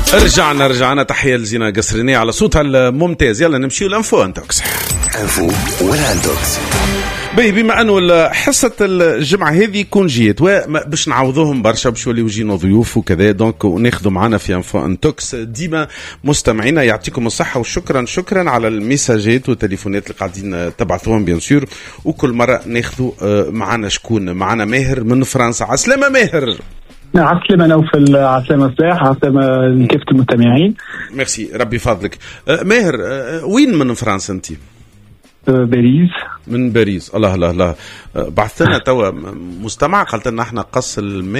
رجعنا تحية لزينة قصرينية على صوتها الممتاز. يلا نمشيو لانفو انتوكس. انفو ولا انتوكس. بما انه حصة الجمعة هذه كونجيت باش نعوضوهم برشا باش يوليو يجينا ضيوف وكذا، دونك وناخذوا معنا في انفو انتوكس ديما مستمعينا. يعطيكم الصحة وشكرا على الميساجات والتليفونات اللي قاعدين تبعثوهم بيان سور، وكل مرة ناخذوا معنا شكون. معنا ماهر من فرنسا. عسلامة ماهر. عسلامة نوفل، عسلامة صلاح، عسلامة كافة المستمعين. ميرسي ربي فضلك. ماهر وين من فرنسا انت؟ باريس. من باريس. الله بعثنا توا مستمع قالت لنا احنا قص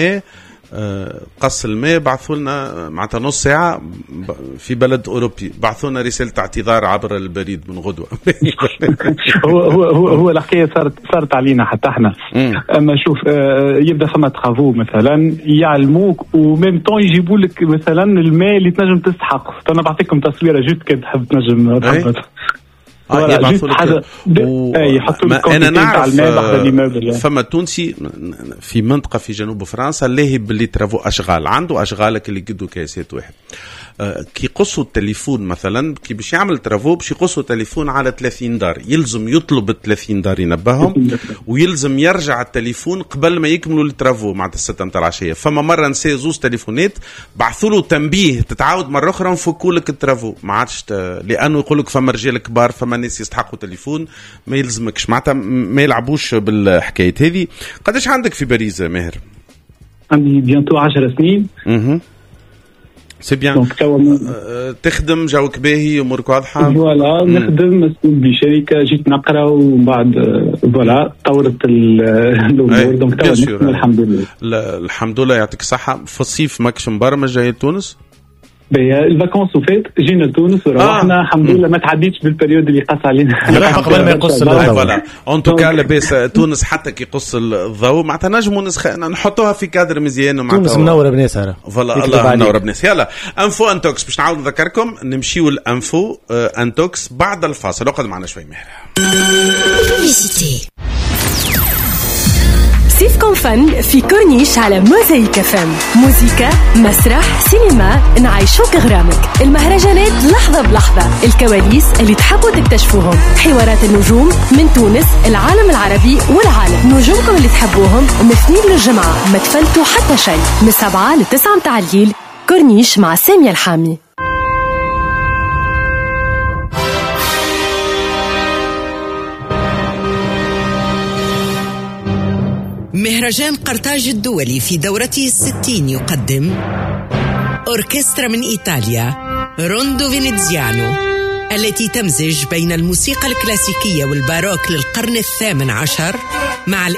الماء بعثوا لنا معناتها نص ساعة في بلد أوروبي، بعثوا لنا رسالة اعتذار عبر البريد من غدوة. هو الحكاية صارت علينا حتى احنا. اما شوف يبدا فما تخافو مثلا يعلموك وميم طون يجيبوا لك مثلا الماء اللي تنجم تستحق. انا بعطيكم تصويرة جد كنت تحب تنجم تحب أنا نعرف فما تونسي في منطقة في جنوب فرنسا اللي باللي ترافو أشغال عنده أشغالك اللي قدوا كاسات واحد كي يقصوا التليفون مثلا كي باش يعمل ترافو باش يقصوا التليفون على 30 دار، يلزم يطلب 30 دار ينبههم ويلزم يرجع التليفون قبل ما يكملوا الترافو مع 6 متاع العشية. فما مرة نسي زوز تليفونات بعثوا له تنبيه تتعاود مرة أخرى نفكوا لك الترافو ما عادش لأنه يقول لك فما رجال كبار فما ناس يستحقوا تليفون ما يلزمكش معناتها ما يلعبوش بالحكاية هذه. قداش عندك في باريس ماهر؟ عندي بيانتو 10 سنين. سي بيان. تخدم جوك باهي امورك واضحه؟ فوالا نخدم مسؤول بشركه جيت نقرا ومن بعد فوالا طورت الامور دونك الحمد لله. الحمد لله يعطيك الصحه. في الصيف ماكش مبرمج جاي تونس؟ الفاكونس وفات جينا لتونس وروحنا الحمد لله ما تعديتش بالبريود اللي قص علينا قبل ما يقص الضوء. فوالا اون توكا لاباس تونس حتى كي يقص الضوء معناتها نجموا نحطوها في كادر مزيان ومعناتها تونس منوره بناسها. فوالا الله منوره بناس. يلا انفو انتوكس باش نعاود نذكركم نمشيو الانفو انتوكس بعد الفاصل. اقعد معنا شوي ماهر. صيفكم فن في كورنيش على موزايك فم. موسيقى، مسرح، سينما، نعيشوك غرامك. المهرجانات لحظة بلحظة، الكواليس اللي تحبوا تكتشفوهم، حوارات النجوم من تونس، العالم العربي والعالم. نجومكم اللي تحبوهم من الاثنين للجمعة ما تفلتوا حتى شيء من 7 ل 9 متاع الليل. كورنيش مع سامية الحامي. مهرجان قرطاج الدولي في دورته 60 يقدم أوركسترا من إيطاليا روندو فينيزيانو التي تمزج بين الموسيقى الكلاسيكية والباروك للقرن 18 مع